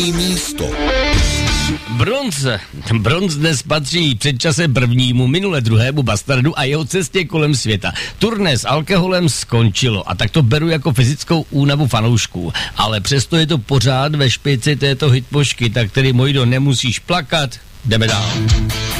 místo. Bronz dnes patří předčase prvnímu, minule druhému bastardu a jeho cestě kolem světa. Turné s alkoholem skončilo a tak to beru jako fyzickou únavu fanoušků. Ale přesto je to pořád ve špici této hitpošky, tak tedy Mojdo nemusíš plakat, jdeme dál.